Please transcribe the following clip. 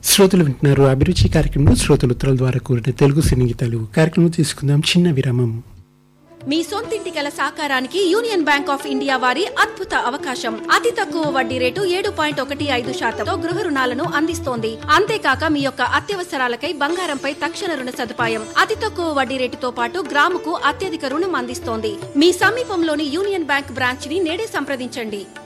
శ్రోతలు వింటున్నారు అభిరుచి కార్యక్రమంలో శ్రోతలు ఉత్తరాల ద్వారా కూడిన తెలుగు సినీ గీతాలు కార్యక్రమం తీసుకుందాం చిన్న విరామం. మీ సొంతింటి కల సాకారానికి యూనియన్ బ్యాంక్ ఆఫ్ ఇండియా వారి అద్భుత అవకాశం. అతి తక్కువ వడ్డీ రేటు 7.15% గృహ రుణాలను అందిస్తోంది. అంతేకాక మీ యొక్క అత్యవసరాలకై బంగారంపై తక్షణ రుణ సదుపాయం. అతి తక్కువ వడ్డీ రేటుతో పాటు గ్రాముకు అత్యధిక రుణం అందిస్తోంది. మీ సమీపంలోని యూనియన్ బ్యాంక్ బ్రాంచ్ ని నేడే సంప్రదించండి.